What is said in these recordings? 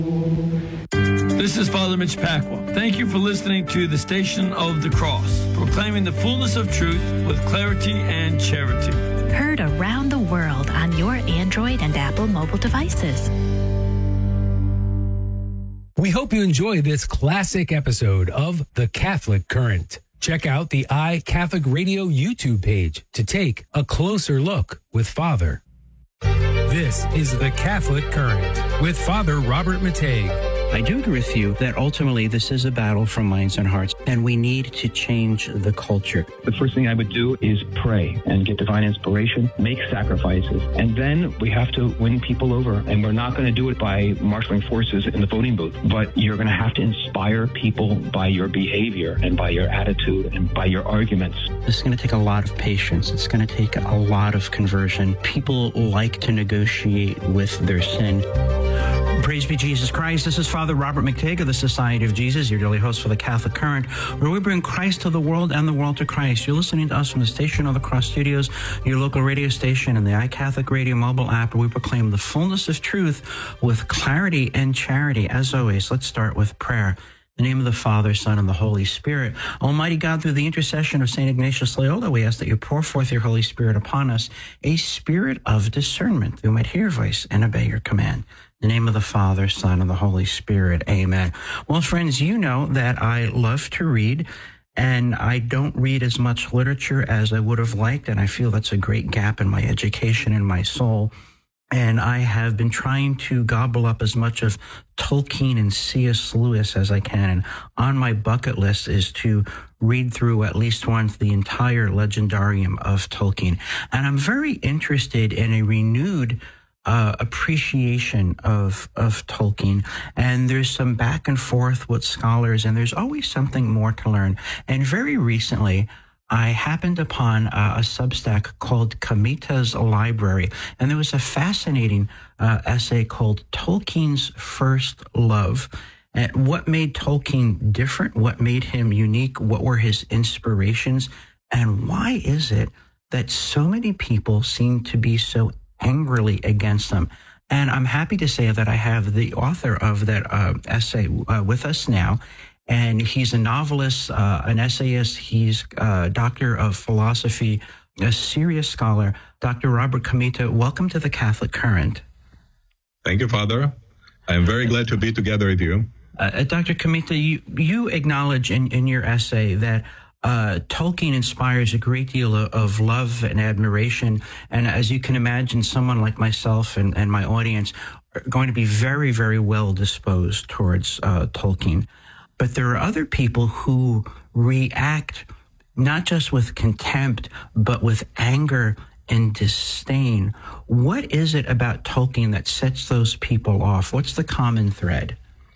This is Father Mitch Pacwa. Thank you for listening to the Station of the Cross, proclaiming the fullness of truth with clarity and charity. Heard around the world on your Android and Apple mobile devices. We hope you enjoy this classic episode of The Catholic Current. Check out the iCatholic Radio YouTube page to take a closer look with Father. This is The Catholic Current with Father Robert Matei. I do agree with you that ultimately this is a battle for minds and hearts, and we need to change the culture. The first thing I would do is pray and get divine inspiration, make sacrifices, and then we have to win people over. And we're not going to do it by marshaling forces in the voting booth, but you're going to have to inspire people by your behavior and by your attitude and by your arguments. This is going to take a lot of patience. It's going to take a lot of conversion. People like to negotiate with their sin. Praise be Jesus Christ. This is Father Robert Matei of the Society of Jesus, your daily host for the Catholic Current, where we bring Christ to the world and the world to Christ. You're listening to us from the Station of the Cross Studios, your local radio station, and the iCatholic Radio mobile app, where we proclaim the fullness of truth with clarity and charity. As always, let's start with prayer. In the name of the Father, Son, and the Holy Spirit. Almighty God, through the intercession of St. Ignatius Loyola, we ask that you pour forth your Holy Spirit upon us, a spirit of discernment, that we might hear your voice and obey your command. In the name of the Father, Son, and the Holy Spirit. Amen. Well, friends, you know that I love to read, and I don't read as much literature as I would have liked, and I feel that's a great gap in my education and my soul. And I have been trying to gobble up as much of Tolkien and C.S. Lewis as I can. And on my bucket list is to read through at least once the entire legendarium of Tolkien. And I'm very interested in a renewed appreciation of Tolkien. And there's some back and forth with scholars, and there's always something more to learn. And very recently, I happened upon a Substack called Kmita's Library, and there was a fascinating essay called Tolkien's First Love. And what made Tolkien different? What made him unique? What were his inspirations? And why is it that so many people seem to be so angrily against them? And I'm happy to say that I have the author of that essay with us now. And he's a novelist, an essayist. He's a doctor of philosophy, a serious scholar. Dr. Robert Kmita, welcome to the Catholic Current. Thank you, Father. I'm very glad to be together with you. Dr. Kmita, you acknowledge in your essay that Tolkien inspires a great deal of love and admiration. And as you can imagine, someone like myself and my audience are going to be very, very well disposed towards Tolkien. But there are other people who react not just with contempt, but with anger and disdain. What is it about Tolkien that sets those people off? What's the common thread?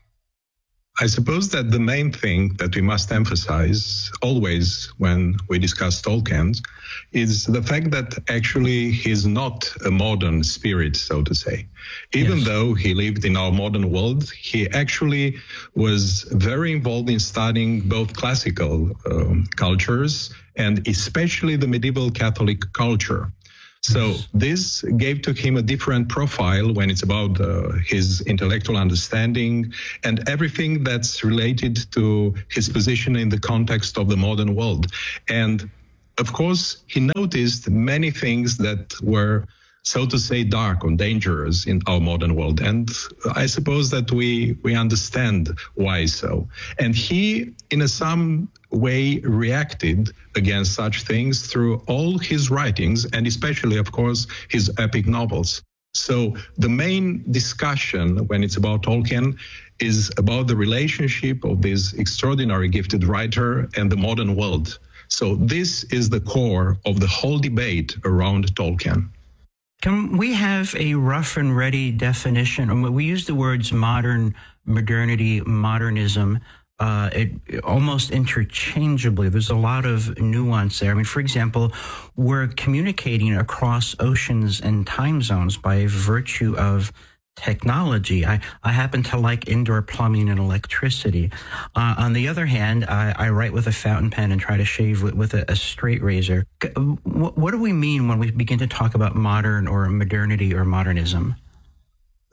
I suppose that the main thing that we must emphasize always when we discuss Tolkien is the fact that actually he's not a modern spirit, so to say. Even though he lived in our modern world, he actually was very involved in studying both classical cultures and especially the medieval Catholic culture. So this gave to him a different profile when it's about his intellectual understanding and everything that's related to his position in the context of the modern world. And of course, he noticed many things that were, so to say, dark or dangerous in our modern world. And I suppose that we understand why so. And he, in some way, reacted against such things through all his writings, and especially, of course, his epic novels. So the main discussion when it's about Tolkien is about the relationship of this extraordinary gifted writer and the modern world. So this is the core of the whole debate around Tolkien. Can we have a rough and ready definition? We use the words modernity, modernism, almost interchangeably. There's a lot of nuance there. I mean, for example, we're communicating across oceans and time zones by virtue of technology. I happen to like indoor plumbing and electricity. On the other hand, I write with a fountain pen and try to shave with a straight razor. What do we mean when we begin to talk about modern or modernity or modernism?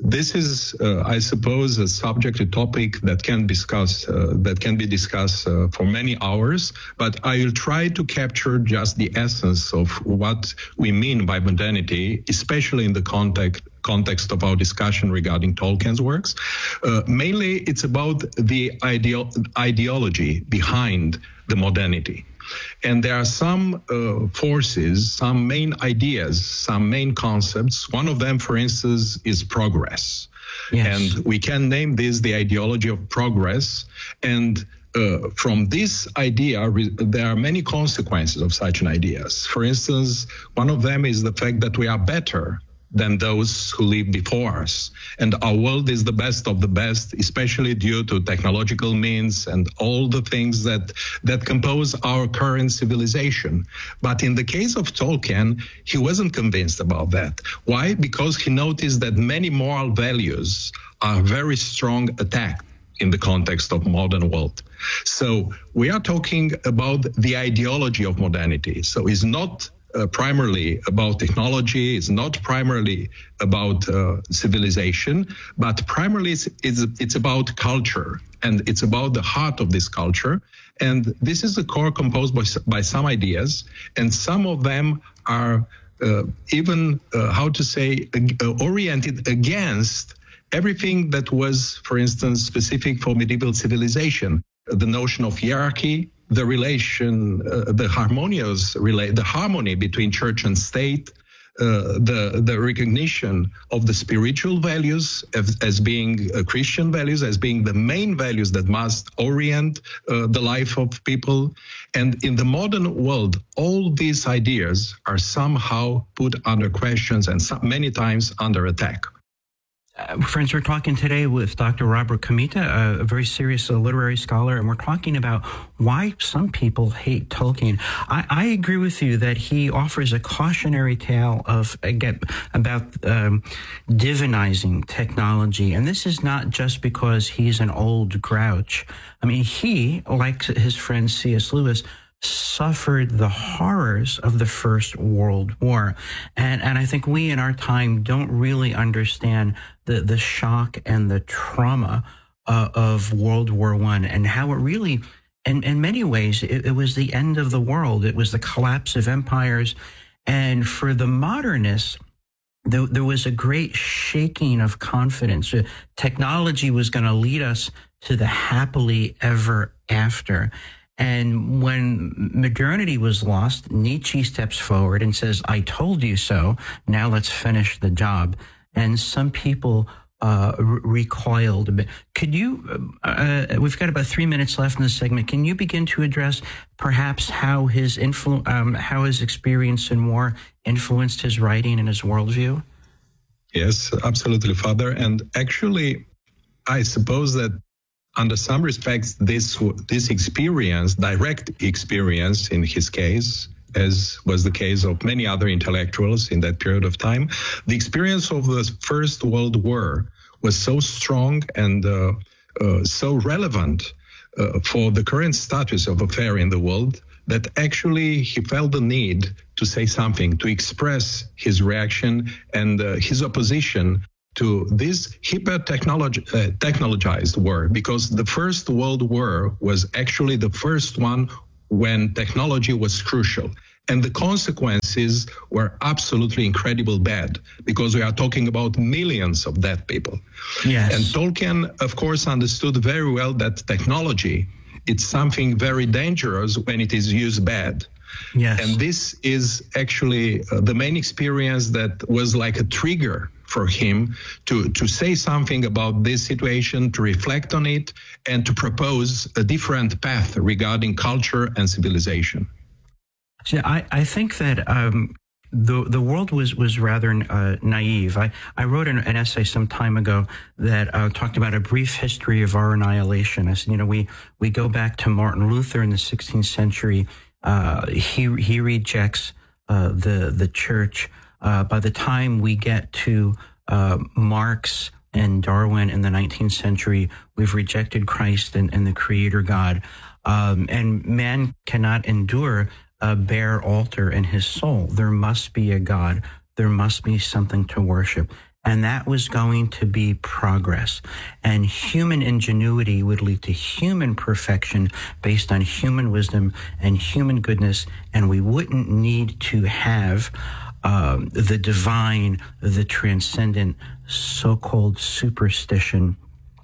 this is, I suppose, a subject, a topic that can be discussed for many hours. But I will try to capture just the essence of what we mean by modernity, especially in the context of our discussion regarding Tolkien's works. Mainly, it's about the ideology behind the modernity. And there are some forces, some main ideas, some main concepts. One of them, for instance, is progress. Yes. And we can name this the ideology of progress. And from this idea, there are many consequences of such an idea. For instance, one of them is the fact that we are better than those who lived before us. And our world is the best of the best, especially due to technological means and all the things that compose our current civilization. But in the case of Tolkien, he wasn't convinced about that. Why? Because he noticed that many moral values are very strong attack in the context of modern world. So we are talking about the ideology of modernity. So it's not primarily about technology, it's not primarily about civilization, but primarily it's about culture, and it's about the heart of this culture. And this is a core composed by some ideas, and some of them are oriented against everything that was, for instance, specific for medieval civilization. The notion of hierarchy, the relation, the harmony between church and state, the recognition of the spiritual values as being Christian values, as being the main values that must orient the life of people. And in the modern world, all these ideas are somehow put under questions and many times under attack. Friends, we're talking today with Dr. Robert Comita, a very serious literary scholar, and we're talking about why some people hate Tolkien. I agree with you that he offers a cautionary tale about divinizing technology. And this is not just because he's an old grouch. I mean, he, like his friend C.S. Lewis, suffered the horrors of the First World War. And I think we in our time don't really understand the shock and the trauma of World War I, and how it really, in many ways, it was the end of the world. It was the collapse of empires. And for the modernists, there was a great shaking of confidence. Technology was going to lead us to the happily ever after. And when modernity was lost, Nietzsche steps forward and says, "I told you so. Now let's finish the job." And some people recoiled a bit. Could you, we've got about 3 minutes left in this segment. Can you begin to address perhaps how his experience in war influenced his writing and his worldview? Yes, absolutely, Father. And actually, I suppose that under some respects, this experience, direct experience in his case, as was the case of many other intellectuals in that period of time, the experience of the First World War was so strong and so relevant for the current status of affairs in the world that actually he felt the need to say something, to express his reaction and his opposition to this hyper-technologized war, because the First World War was actually the first one when technology was crucial. And the consequences were absolutely incredibly bad, because we are talking about millions of dead people. Yes. And Tolkien, of course, understood very well that technology, it's something very dangerous when it is used bad. Yes. And this is actually the main experience that was like a trigger for him to say something about this situation, to reflect on it, and to propose a different path regarding culture and civilization. See, I think that the world was rather naive. I wrote an essay some time ago that talked about a brief history of our annihilation. I said, we go back to Martin Luther in the 16th century. He rejects the church. By the time we get to Marx and Darwin in the 19th century, we've rejected Christ and the Creator God. And man cannot endure a bare altar in his soul. There must be a God. There must be something to worship. And that was going to be progress. And human ingenuity would lead to human perfection based on human wisdom and human goodness. And we wouldn't need to have the divine, the transcendent, so-called superstition.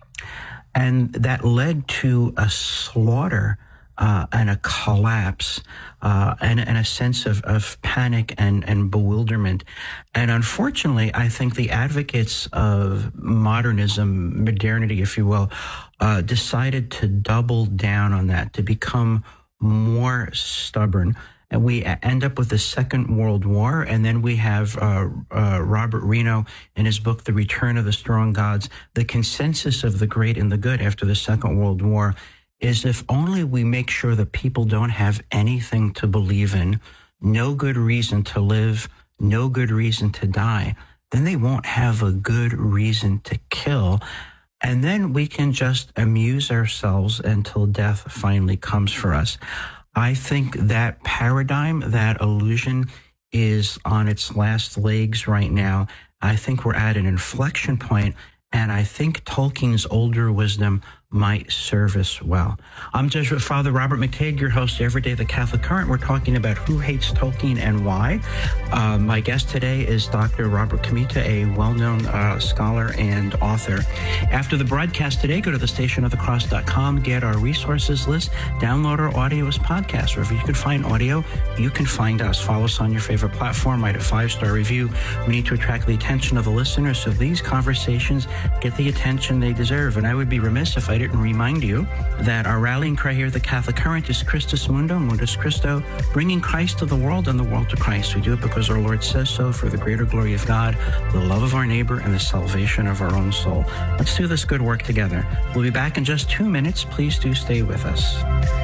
And that led to a slaughter and a collapse and a sense of panic and bewilderment. And unfortunately, I think the advocates of modernism, modernity, if you will, decided to double down on that, to become more stubborn. And we end up with the Second World War, and then we have Robert Reno in his book, The Return of the Strong Gods. The consensus of the great and the good after the Second World War is if only we make sure that people don't have anything to believe in, no good reason to live, no good reason to die, then they won't have a good reason to kill. And then we can just amuse ourselves until death finally comes for us. I think that paradigm, that illusion, is on its last legs right now. I think we're at an inflection point, and I think Tolkien's older wisdom might serve us well. I'm Jesuit Father Robert McTeigue, your host every day, The Catholic Current. We're talking about who hates Tolkien and why. My guest today is Dr. Robert Comita, a well-known scholar and author. After the broadcast today, go to thestationofthecross.com, get our resources list, download our audio as podcast. Wherever you can find audio, you can find us. Follow us on your favorite platform, write a 5-star review. We need to attract the attention of the listeners so these conversations get the attention they deserve. And I would be remiss if I didn't remind you that our rallying cry here at the Catholic Current is Christus Mundo, Mundus Christo, bringing Christ to the world and the world to Christ. We do it because our Lord says so, for the greater glory of God, the love of our neighbor, and the salvation of our own soul. Let's do this good work together. We'll be back in just 2 minutes. Please do stay with us.